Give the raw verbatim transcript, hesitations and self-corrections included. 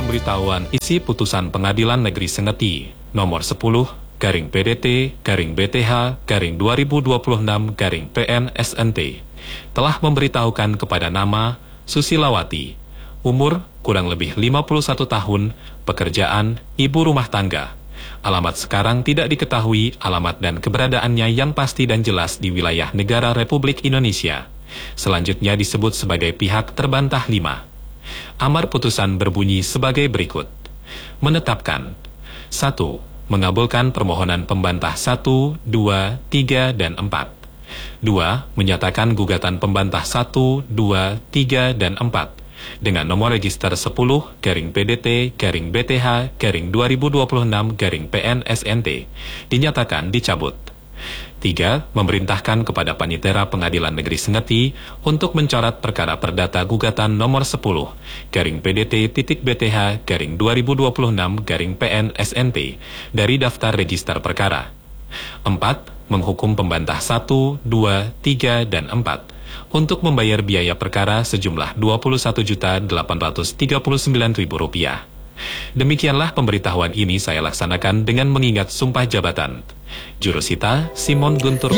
pemberitahuan isi putusan Pengadilan Negeri Sengeti nomor sepuluh garing P D T garing B T H garing dua ribu dua puluh enam garing P N S N T telah memberitahukan kepada nama Susilawati, umur kurang lebih lima puluh satu tahun, pekerjaan ibu rumah tangga. Alamat sekarang tidak diketahui alamat dan keberadaannya yang pasti dan jelas di wilayah negara Republik Indonesia. Selanjutnya disebut sebagai pihak terbantah lima. Amar putusan berbunyi sebagai berikut. Menetapkan satu. Mengabulkan permohonan pembantah satu, dua, tiga, dan empat. dua. Menyatakan gugatan pembantah satu, dua, tiga, dan empat dengan nomor register sepuluh garing P D T garing B T H garing dua ribu dua puluh enam garing P N S N T dinyatakan dicabut. tiga. Memerintahkan kepada Panitera Pengadilan Negeri Sengeti untuk mencoret perkara perdata gugatan nomor sepuluh garing P D T titik B T H garing dua ribu dua puluh enam garing P N S N T dari daftar register perkara. empat. Menghukum pembantah satu, dua, tiga, dan empat untuk membayar biaya perkara sejumlah dua puluh satu juta delapan ratus tiga puluh sembilan ribu rupiah. Demikianlah pemberitahuan ini saya laksanakan dengan mengingat sumpah jabatan. Jurusita Simon Guntur.